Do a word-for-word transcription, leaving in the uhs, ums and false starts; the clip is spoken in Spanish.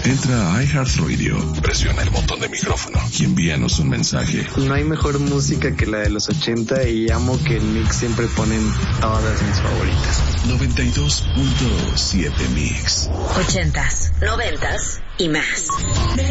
Entra a iHeartRadio, presiona el botón de micrófono y envíanos un mensaje. No hay mejor música que la de los ochenta y amo que en Mix siempre ponen todas mis favoritas. noventa y dos punto siete Mix. Ochentas, noventas y más.